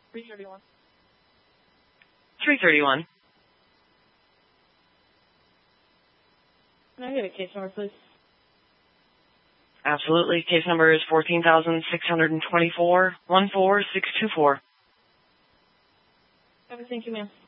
331. 331. Can I get a case number, please? Absolutely. Case number is 14,624, 14624. Thank you, ma'am.